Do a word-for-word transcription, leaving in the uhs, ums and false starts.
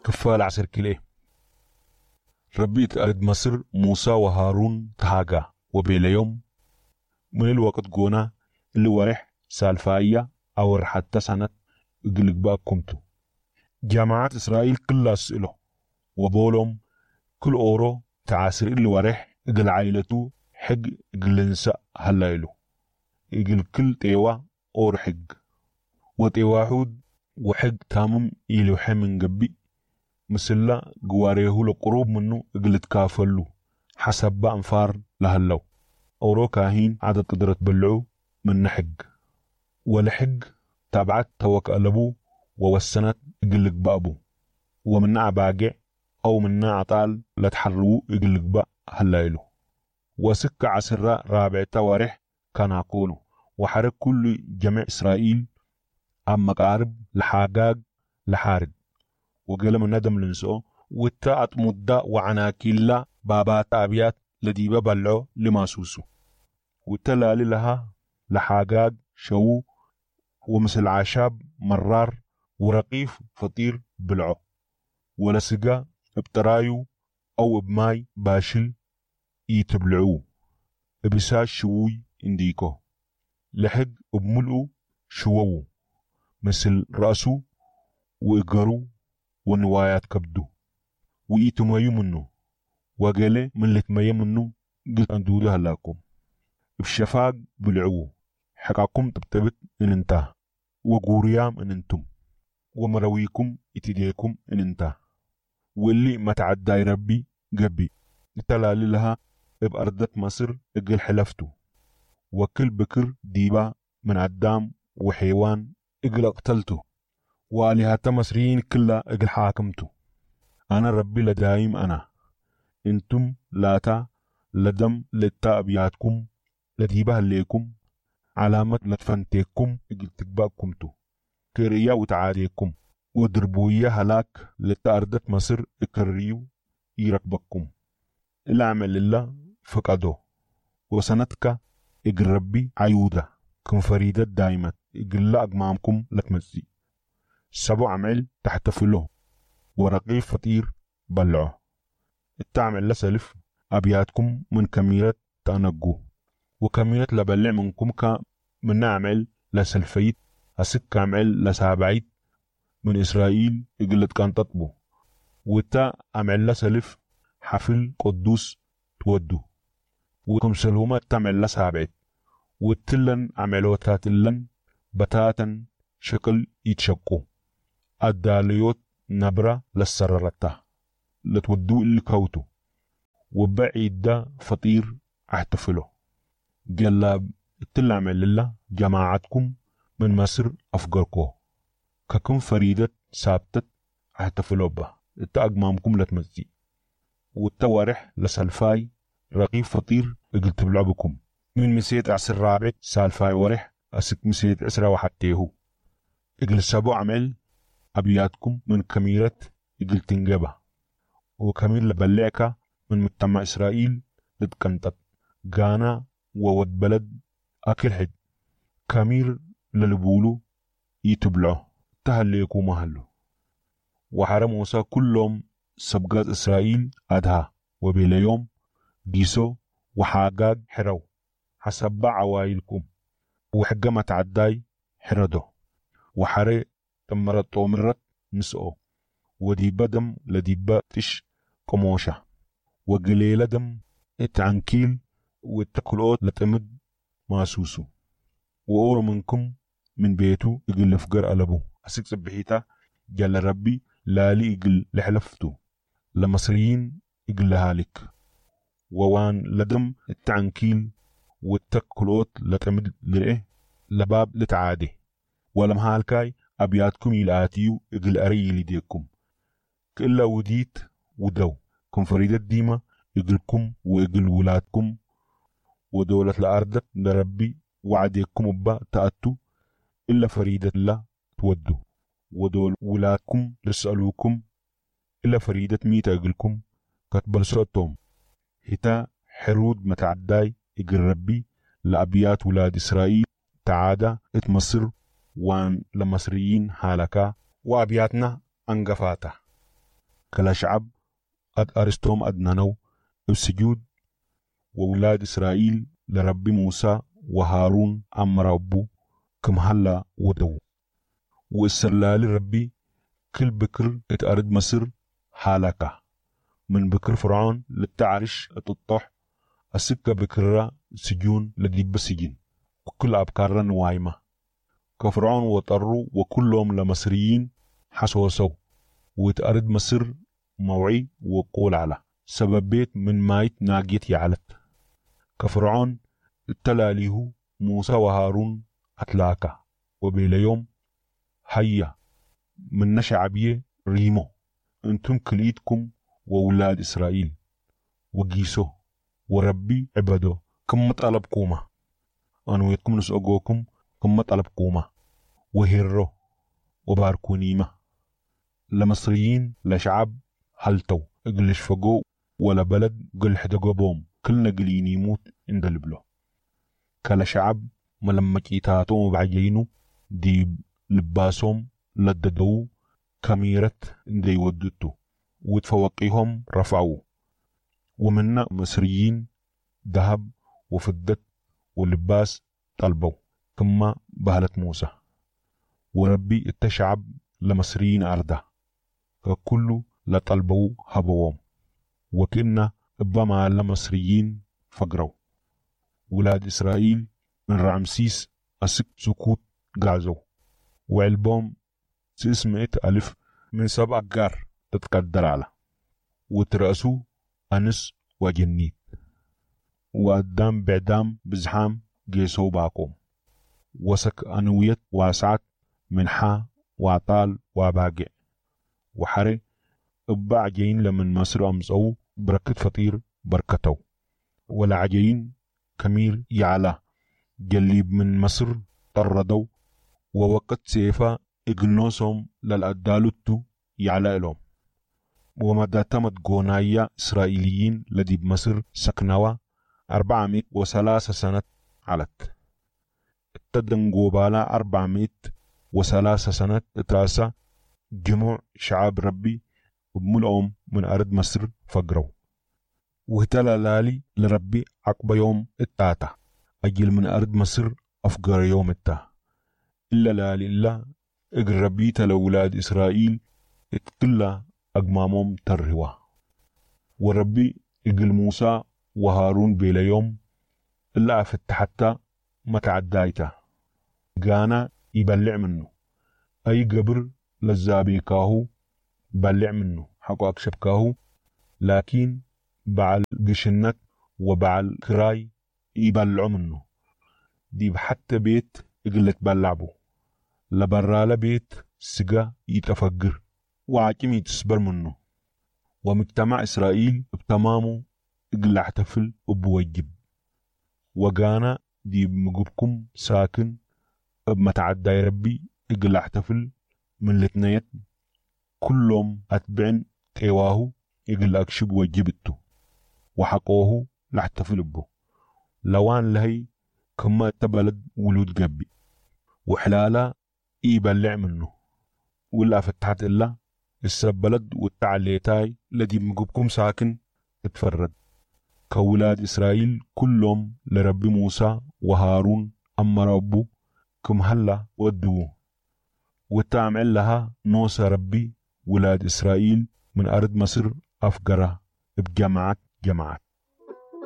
كفال عسر كليه ربي تأرد مصر موسى وهارون تهاجا وبيليوم من الوقت قونا اللي ورح سالفايا أو حتى سنة يقلق باكمتو جامعات إسرائيل كلها سئله وبولهم كل أورو تعاسر اللي ورح يقل عائلته حق يقلنسا هلايلو يقل كل تيوا أور حق وتيواحود وحق تامم يلوحي من قبي مسلا قواريه لقروب منه يقل تكافلو حسب بأنفار لهلو أورو كاهين عدد قدرت بلعو من نحق ولحق تابعت توكألبو ووسنت يقلق بأبو ومنع باقع أو منع عطال لتحروا يقلق بأ هلايلو وسك عسر رابع توارح كان أقوله وحرك كل جميع إسرائيل أم مقارب لحاقاق لحارد وقال من ندم لنسو واتاعت مدة وعناكيلا بابات أبيات لديبا بلعو لماسوسو وتلالي لها لحاقاق شو ومثل عشاب مرار ورقيف فطير بلعو ولسقا ابترايو أو بماي باشل يتبلعو ابساش شوي انديكو لحق بملؤو شوو مثل رأسو وإقرو ونوايات كبدو وإيتمايو منو وقالي من لتمايو منو قلت أندودها لكم بشفاق بلعو حقاكم تبتبت إن انتا وقوريام إن انتم ومرويكم اتديكم إن انتا واللي ما تعداي ربي قبي تلالي لها بأرضة مصر اقل حلفتو وكل بكر ديبا من عدام وحيوان اقل اقتلتو وآلهات مصريين كلها اقل حاكمتو أنا ربي لدايم أنا انتم لاتا لدم لتا أبياتكم لديبها ليكم علامة لتفنتيكم اقل تقباكمتو كريا وتعاديكم ودربوية هلاك لتا أرضة مصر اكريو يركبكم العمل الله فقدو وسنتك اقل ربي عيودة كن فريدة دائمة اقل لا أقمامكم لتمزي سبو عمل تحتفله ورقيف فطير بلعه التعمل لسلف أبياتكم من كميرة تنقو وكميرة لبلع منكم كا من نعمل لسلفيت أسك عمل لسابعيت من إسرائيل اقلت كان تطبو وتا عمل لسلف حفل قدوس تودو وكم سلومة تعمل لسابعيت وتلن عملوتات اللن بتاتا شكل يتشقو الداليوت نبرة للسررتا لتودو اللي كوتو وبعيد دا فطير احتفلو قلاب التلعمل لله جماعتكم من مصر أفقركو ككم فريدة سابتت احتفلو با التأقمامكم لتمزي والتوارح لسالفاي رقيف فطير قلت بلعبكم من مسيت عسر رابع سالفاي ورح أسك مسيت عسر وحتيهو اقل سابو عمل أبياتكم من كميرة اقل تنقبه وكمير لبلعك من مجتمع إسرائيل لتكنتت غانا وود بلد أكل حد كمير للبولو يتبلعه تهليكو مهلو وحرم موسى كلهم سبقات إسرائيل أدها وبيليوم ديسو وحاقاق حرو حسب عوائلكم وحقما تعداي حردو وحري تمرت طومرت نسؤو وديبا دم لديبا تش قموشة وقليلة دم اتعنكيل والتقلوت لتمد ماسوسو وأورو منكم من بيتو يقل فقر ألبو أسك سبحيتا جل ربي لالي يقل لحلفتو لمصريين يقل هالك ووان لدم التعنكيل والتقلوت لتمد لرئه لباب لتعادي ولم هالكاي أبياتكم يلآتيو يقل أري لديكم كإلا وديت ودو كم فريدة ديما يقلكم ويقل ولادكم ودولة الأرض لربي وعديكم أبا تأتو إلا فريدة الله تودو ودول ولادكم لسألوكم إلا فريدة ميتا يقلكم كتبل سؤتهم هتا حرود متعداي يقل ربي لأبيات ولاد إسرائيل تعادى اتمصر وان لمصريين حالكا وأبياتنا أنقفاتا كلا شعب أد أرستوم أدنانو السجود وولاد إسرائيل لربي موسى وهارون أمر ربو كم هلا ودو وإسرلال ربي كل بكر اتأرد مصر حالكا من بكر فرعون للتعرش اتطح السكة بكرة سجون لديب سجين وكل أبكارا نوايمة كفرعون وطروا وكلهم لمصريين حسوسوا واتأرد مصر موعي وقول على سبب بيت من مايت ناقيت يعلت كفرعون التلاليه موسى وهارون أتلاكا وبيليوم هيا من نشعبيه ريمو انتم كليتكم وولاد إسرائيل وقيسو وربي عبدو كم طلبكوما أنو يتكم نسأقوكم كم طلبكوما وهرو وباركونيما لمصريين لشعب هلتو اقلش فقو ولا بلد قل حدقو بوم كلنا قلين يموت اندلبلو كلا شعب ملمكيتاتهم بعجينو دي لباسهم لددو كميرت اندي ودتو وتفوقيهم رفعوا ومنا مصريين ذهب وفدت ولباس طلبوا كما بهلت موسى وربي التشعب لمصريين أرضه ككل لطلبوا هبوهم وكنا ابما لمصريين فقروا ولاد إسرائيل من رعمسيس أسك سكوت غازو وعلبهم سيسمئة ألف من سبع قار تتقدر على وترأسوا أنس وجنيت وقدام بعدام بزحام جيسو باقوم وسك أنويت واسعت منحا وعطال وباقع وحري ابع جين لمن مصر أمسو بركة فطير بركتو ولا عجين كمير يعلى جليب من مصر طردو ووقت سيفا اقلنوسهم للأدالتو يعلى لهم ومدى تمت قونايا إسرائيليين لدي بمصر سكنوا أربعمائة وثلاثة سنة علت اتدن قوبالا أربعمائة وثلاثة سنة اتراسا جموع شعب ربي وبملئهم من أرض مصر فقروا وهتلا لالي لربي عقب يوم التاتا أجل من أرض مصر أفقر يوم التا إلا لالي إلا اقر ربي تلولاد إسرائيل اتطلع أقمامهم ترهوا وربي اقل موسى وهارون بيلا يوم إلا أفت حتى ما تعدايته قانا يبلع منه أي قبر للزابي كاهو بلع منه حقو أكشب كاهو لكن بعل قشنت وبعل كراي يبلع منه دي حتى بيت اقلت بلعبو لبرالا بيت سقا يتفقر وعاكم يتسبر منه ومجتمع إسرائيل بتمامه اقلع احتفل وبوجب وقانا دي بمقبكم ساكن بمتعدى ربي اقلع احتفل من الاثنيت كلهم اتبعن تيواهو اقلع اكشب وجبتو وحقوه لاحتفل بو لوان لهي كما تبلد ولود قبي وحلالا يبلع منه ولا فتحت إلا السبلد والتعليتاي الذي مقبكم ساكن اتفرد كولاد إسرائيل كلهم لرب موسى وهارون أما ربو كم هلا ودوه وتعمل لها نوس ربي ولاد إسرائيل من أرض مصر أفقرة بجماعات جماعات